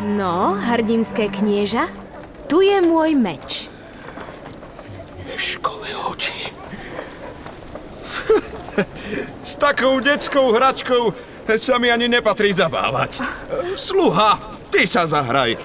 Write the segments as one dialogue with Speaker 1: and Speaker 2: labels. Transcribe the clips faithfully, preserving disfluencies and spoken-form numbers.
Speaker 1: No, hrdinské knieža, tu je môj meč.
Speaker 2: Ješkové oči. S takou detskou hračkou sa mi ani nepatrí zabávať. Sluha, ty sa zahraj.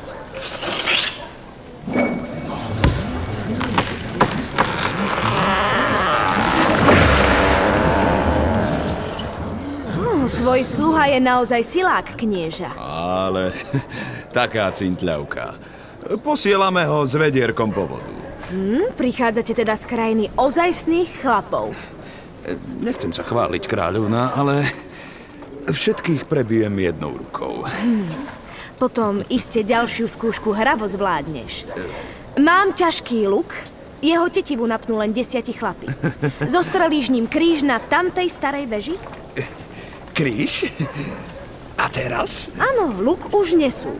Speaker 1: Tvoj sluha je naozaj silák, knieža.
Speaker 2: Ale taká cintľavka. Posielame ho s vedierkom po vodu.
Speaker 1: Hm, prichádzate teda z krajiny ozajstných chlapov.
Speaker 2: Nechcem sa chváliť, kráľovná, ale všetkých prebijem jednou rukou.
Speaker 1: Hm. Potom iste ďalšiu skúšku hravo zvládneš. Mám ťažký luk, jeho tetivu napnú len desiati chlapi. Zostrelíš ním kríž na tamtej starej veži?
Speaker 2: Kríž? A teraz?
Speaker 1: Áno, luk už nesú.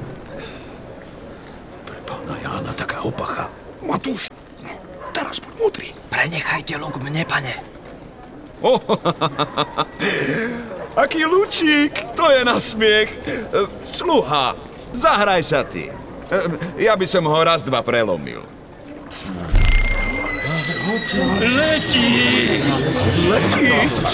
Speaker 2: Pre pána Jána taká opacha. Matúš, teraz buď múdry.
Speaker 3: Prenechajte luk mne, pane.
Speaker 2: Oh, aký lučík, to je na smiech. Sluha, zahraj sa ty. Ja by som ho raz, dva prelomil.
Speaker 3: Letí!
Speaker 2: Letí!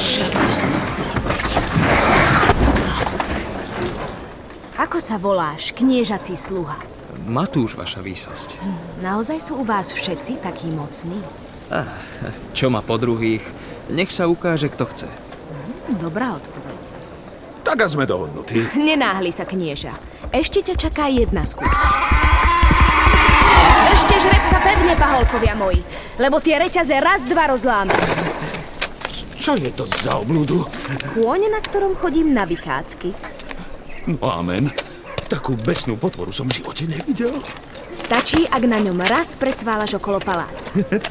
Speaker 1: Ako sa voláš, kniežací sluha?
Speaker 3: Matúš, vaša výsosť.
Speaker 1: Hm, naozaj sú u vás všetci takí mocní?
Speaker 3: Ah, čo má po druhých? Nech sa ukáže, kto chce.
Speaker 1: Dobrá odpoveď.
Speaker 2: Tak a sme dohodnutí.
Speaker 1: Nenáhli sa, knieža. Ešte ťa čaká jedna skúška. Držte žrebca pevne, paholkovia moji, lebo tie reťaze raz, dva rozláme.
Speaker 2: Čo je to za obludu?
Speaker 1: Kôň, na ktorom chodím na vychádzky.
Speaker 2: No amen. Takú besnú potvoru som v živote nevidel.
Speaker 1: Stačí, ak na ňom raz precválaš okolo paláca.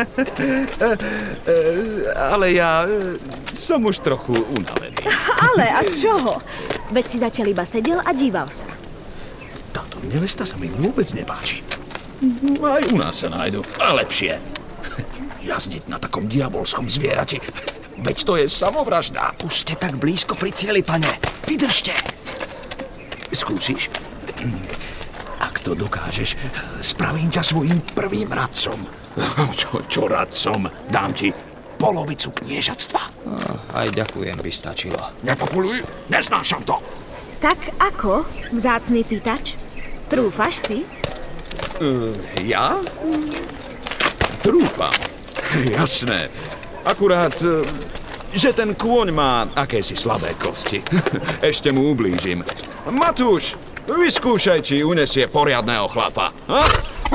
Speaker 2: Ale ja som už trochu unavený.
Speaker 1: Ale a z čoho? Veď si zatiaľ iba sedel a díval sa.
Speaker 2: Táto nevesta sa mi vôbec nepáči. Aj u nás sa nájdu. A lepšie. Jazdiť na takom diabolskom zvierati. Veď to je samovražda.
Speaker 3: Už ste tak blízko pri cieli, pane. Vydržte.
Speaker 2: Skúsiš? Ak to dokážeš, spravím ťa svojím prvým radcom. Čo, čo radcom? Dám ti polovicu kniežatstva.
Speaker 3: No, aj ďakujem, by stačilo.
Speaker 2: Nepopuluj, neznášam to.
Speaker 1: Tak ako, vzácny pýtač? Trúfaš si?
Speaker 2: Uh, ja? Trúfam. Jasné. Akurát, že ten kôň má akési slabé kosti. Ešte mu ublížim. Matúš, vyskúšaj, či unesie poriadného chlapa. Ha?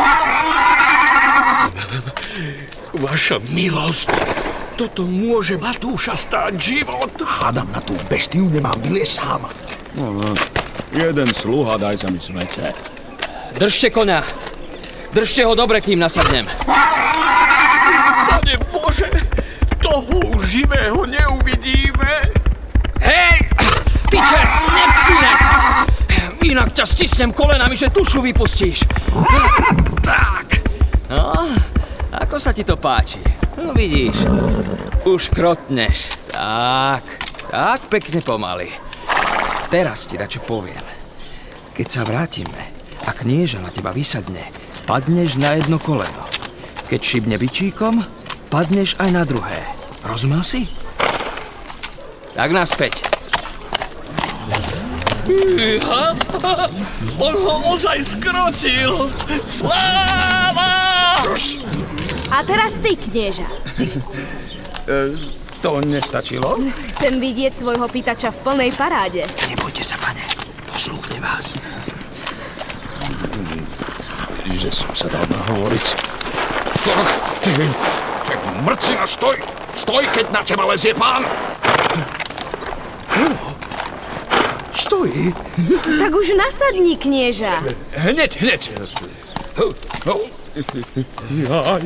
Speaker 4: Vaša milosť, toto môže Matúša stáť život.
Speaker 2: Hádam, na tú bestiu nemám vyliesť sám. No, jeden sluha, daj sa mi smete.
Speaker 3: Držte koňa. Držte ho dobre, kým nasadnem.
Speaker 4: Pane Bože, toho už živého neuvidíme.
Speaker 3: Hej! Ty čert, nevzpínaj sa! Inak ťa stisnem kolenami, že dušu vypustíš. Tak. No, ako sa ti to páči? No vidíš, už krotneš. Tak, tak pekne pomaly. Teraz ti dačo poviem. Keď sa vrátime a knieža na teba vysadne, padneš na jedno koleno. Keď šibne bičíkom, padneš aj na druhé. Rozumel si? Tak naspäť.
Speaker 4: Iha, on ho ozaj skrotil. Sláva!
Speaker 1: A teraz ty, knieža.
Speaker 2: E, to nestačilo?
Speaker 1: Chcem vidieť svojho pýtača v plnej paráde.
Speaker 3: Nebojte sa, pane. Poslúchne vás.
Speaker 2: Že som sa dal nahovoriť. Tak, ty, ty mrcina, stoj! Stoj, keď na teba lezie pán! Stojí?
Speaker 1: Tak už nasadni, knieža.
Speaker 2: Hneď, hneď. Jaj.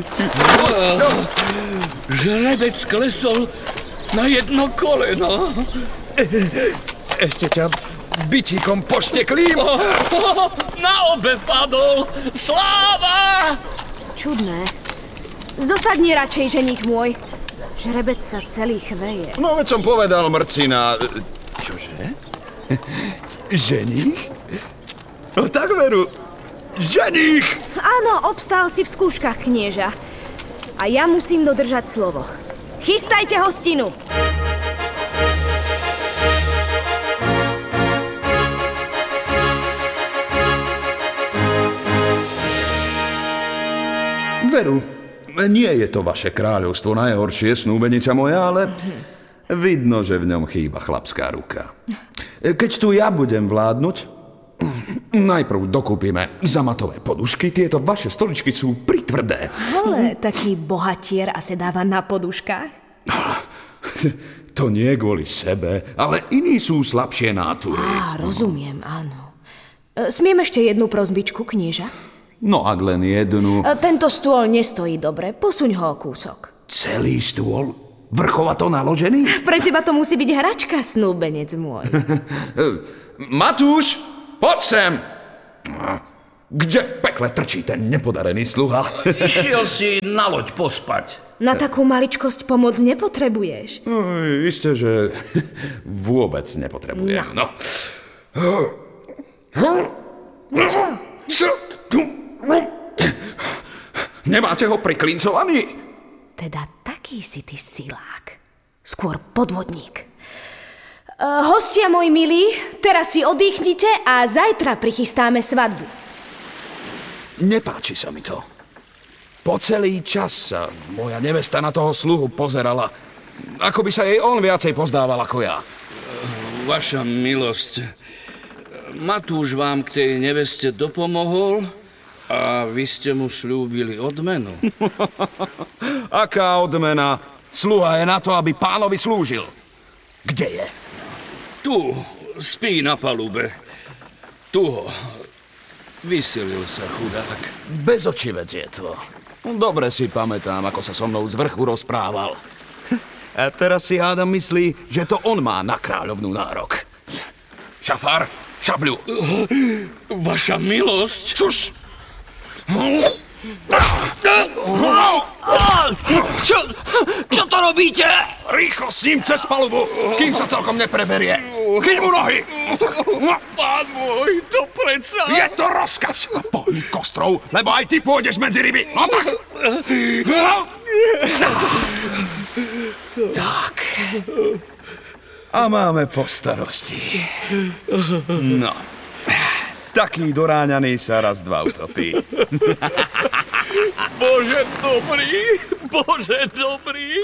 Speaker 4: Žrebec klesol na jedno koleno.
Speaker 2: Ešte ťa bičíkom pošteklím.
Speaker 4: Na obe padol. Sláva!
Speaker 1: Čudné. Zosadni radšej, ženích môj. Žrebec sa celý chveje.
Speaker 2: No veď som povedal, mrcina. Čože? Ženích? No tak veru, ženích!
Speaker 1: Áno, obstál si v skúškach, knieža. A ja musím dodržať slovo. Chystajte hostinu!
Speaker 2: Veru, nie je to vaše kráľovstvo najhoršie, snúbenica moja, ale vidno, že v ňom chýba chlapská ruka. Keď tu ja budem vládnuť, najprv dokúpime zamatové podušky, tieto vaše stoličky sú pritvrdé.
Speaker 1: Ale taký bohatier a sedáva na poduškách?
Speaker 2: To nie kvôli sebe, ale iní sú slabšie nátury.
Speaker 1: Á, rozumiem, áno. Smiem ešte jednu prosbičku, knieža?
Speaker 2: No ak len jednu.
Speaker 1: Tento stôl nestojí dobre, posuň ho o kúsok.
Speaker 2: Celý stôl? Vrchovato naložený?
Speaker 1: Pre teba to musí byť hračka, snúbenec môj.
Speaker 2: Matúš, poď sem! Kde v pekle trčí ten nepodarený sluha?
Speaker 4: Išiel si na loď pospať.
Speaker 1: Na takú maličkosť pomoc nepotrebuješ.
Speaker 2: No, isté, že vôbec nepotrebujem. No.
Speaker 1: Čo?
Speaker 2: Čo? Nemáte ho priklincovaný?
Speaker 1: Teda taký si ty silák. Skôr podvodník. Uh, hostia moji milí, teraz si oddychnite a zajtra prichystáme svadbu.
Speaker 2: Nepáči sa mi to. Po celý čas sa moja nevesta na toho sluhu pozerala. Ako by sa jej on viacej pozdával ako ja.
Speaker 4: Vaša milosť, Matúš vám k tej neveste dopomohol a vy ste mu slúbili odmenu.
Speaker 2: Aká odmena? Sluha je na to, aby pánovi slúžil. Kde je?
Speaker 4: Tu, spí na palube. Tu ho. Vysilil sa chudák.
Speaker 2: Bezočivec je to. Dobre si pamätám, ako sa so mnou z vrchu rozprával. A teraz si hádam myslí, že to on má na kráľovnú nárok. Šafár, šabľu.
Speaker 4: Vaša milosť.
Speaker 2: Čuš!
Speaker 3: Čo, čo to robíte?
Speaker 2: Rýchlo s ním cez palubu, kým sa celkom nepreberie. Chyť mu nohy!
Speaker 4: Pán môj, to predsa...
Speaker 2: Je to rozkaz! Pohni kostrou, lebo aj ty pôjdeš medzi ryby. No tak! Tak. A máme po starosti. No. Taký doráňaný sa raz dva utopí.
Speaker 4: Bože dobrý, Bože dobrý.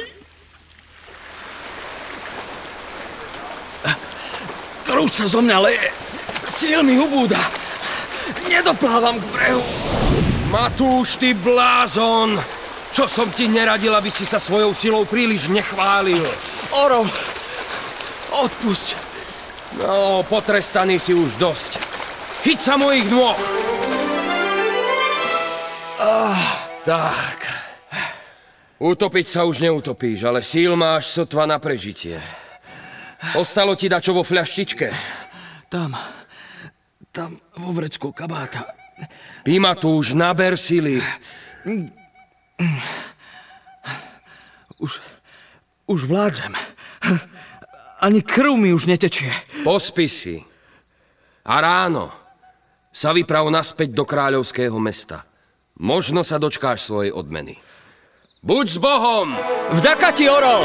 Speaker 3: Krúč sa zo mňa leje. Síl mi ubúda. Nedoplávam k brehu.
Speaker 5: Matúš, ty blázon! Čo som ti neradil, aby si sa svojou silou príliš nechválil?
Speaker 3: Oro, odpusť.
Speaker 5: No, potrestaný si už dosť. Chyť sa mojich nôh! Ah, tak. Utopiť sa už neutopíš, ale síl máš sotva na prežitie. Ostalo ti dačo vo fľaštičke?
Speaker 3: Tam, tam vo vrecku kabáta.
Speaker 5: Pí, Matúš, naber sily.
Speaker 3: Už, už vládzem. Ani krv mi už netečie.
Speaker 5: Pospí si. A ráno sa vyprav naspäť do kráľovského mesta. Možno sa dočkáš svojej odmeny. Buď s Bohom!
Speaker 3: Vďaka ti, Orol!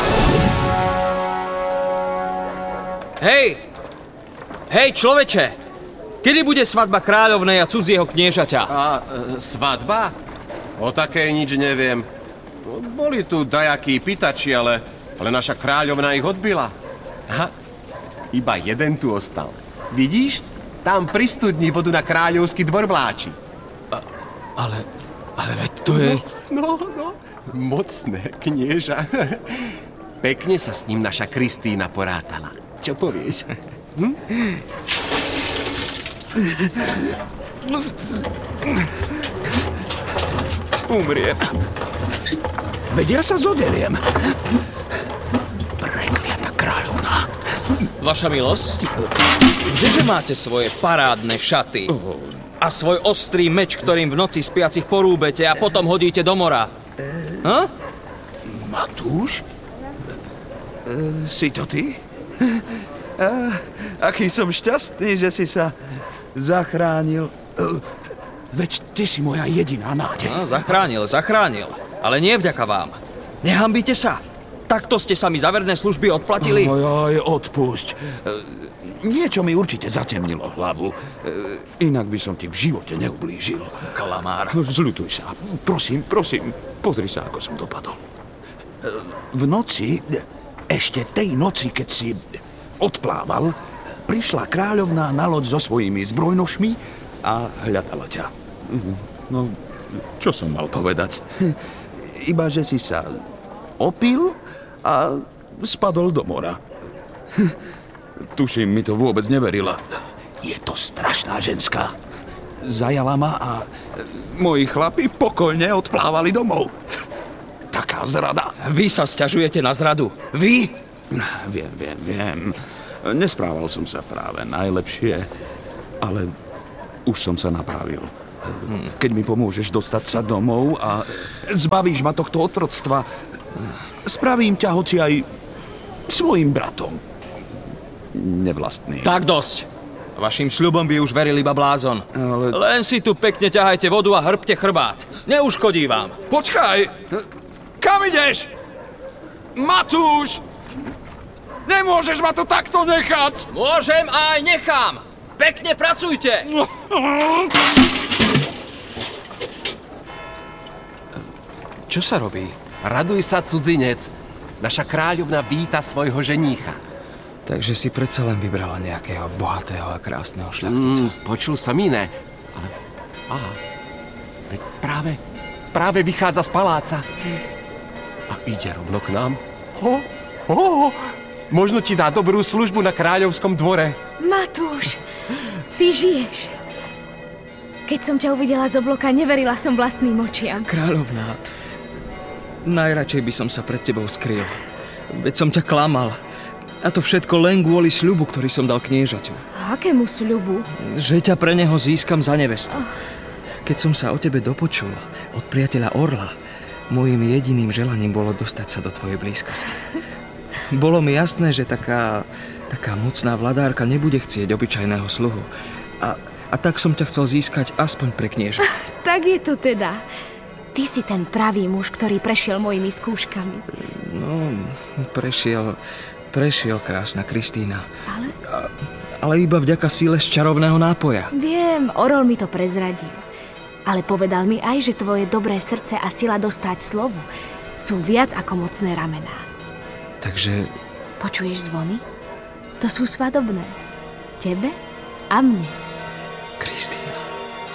Speaker 3: Hej! Hej, človeče! Kedy bude svadba kráľovnej a cudzieho kniežaťa?
Speaker 6: A e, svadba? O takej nič neviem. Boli tu dajakí pýtači, ale, ale naša kráľovna ich odbila. Aha, iba jeden tu ostal. Vidíš? Tam pri studni vodu na kráľovský dvor vláči.
Speaker 3: A, ale, ale veď to je...
Speaker 6: No, no, no. Mocné, knieža. Pekne sa s ním naša Kristína porátala. Čo povieš? Hm?
Speaker 2: Umriem. Veď ja sa zoderiem. Prekliata kráľovná.
Speaker 3: Vaša milosť? Kdeže máte svoje parádne šaty? A svoj ostrý meč, ktorým v noci spiacich porúbete a potom hodíte do mora? Ha?
Speaker 2: Matúš? E, si to ty? A, aký som šťastný, že si sa zachránil. Veď ty si moja jediná nádej.
Speaker 3: No, zachránil, zachránil. Ale nie vďaka vám. Nehambíte sa. Takto ste sa mi za verné služby odplatili.
Speaker 2: Oj, oj, odpusť. Niečo mi určite zatemnilo hlavu. Inak by som ti v živote neublížil.
Speaker 3: Klamár.
Speaker 2: Zľutuj sa. Prosím, prosím, pozri sa, ako som dopadol. V noci, ešte tej noci, keď si odplával, prišla kráľovná na loď so svojimi zbrojnošmi a hľadala ťa. No, čo som mal povedať? Iba, že si sa opil a spadol do mora. Tuším, mi to vôbec neverila. Je to strašná ženská. Zajala ma a moji chlapi pokojne odplávali domov. Taká zrada.
Speaker 3: Vy sa sťažujete na zradu. Vy?
Speaker 2: Viem, viem, viem. Nesprával som sa práve najlepšie, ale už som sa napravil. Keď mi pomôžeš dostať sa domov a zbavíš ma tohto otroctva, spravím ťa hoci aj svojim bratom. Nevlastný.
Speaker 3: Tak dosť. Vašim sľubom by už veril iba blázon.
Speaker 2: Ale-
Speaker 3: Len si tu pekne ťahajte vodu a hrbte chrbát. Neuškodí vám.
Speaker 2: Počkaj! Kam ideš? Matúš! Nemôžeš ma tu takto nechať!
Speaker 3: Môžem a aj nechám. Pekne pracujte. Čo sa robí?
Speaker 6: Raduj sa, cudzinec. Naša kráľovna víta svojho ženícha.
Speaker 3: Takže si predsa len vybrala nejakého bohatého a krásneho šľachtica.
Speaker 6: Mm, počul som iné. Ale... Aha. Veď práve, práve vychádza z paláca. A ide rovno k nám. Ho, ho, možno ti dá dobrú službu na kráľovskom dvore.
Speaker 1: Matúš, ty žiješ. Keď som ťa uvidela z obloka, neverila som vlastným očiam.
Speaker 3: Kráľovná, najradšej by som sa pred tebou skryl. Veď som ťa klamal. A to všetko len kvôli sľubu, ktorý som dal kniežaťu.
Speaker 1: Akému sľubu?
Speaker 3: Že ťa pre neho získam za nevestu. Keď som sa o tebe dopočul od priateľa Orla, môjim jediným želaním bolo dostať sa do tvojej blízkosti. Bolo mi jasné, že taká, taká mocná vladárka nebude chcieť obyčajného sluhu. A, a tak som ťa chcel získať aspoň pre knieža.
Speaker 1: Tak je to teda. Ty si ten pravý muž, ktorý prešiel mojimi skúškami.
Speaker 3: No, prešiel... Prešiel, krásna Kristína.
Speaker 1: Ale?
Speaker 3: A, ale iba vďaka síle z čarovného nápoja.
Speaker 1: Viem, Orol mi to prezradil. Ale povedal mi aj, že tvoje dobré srdce a sila dostať slovu sú viac ako mocné ramená.
Speaker 3: Takže...
Speaker 1: Počuješ zvony? To sú svadobné. Tebe a mne.
Speaker 3: Kristína...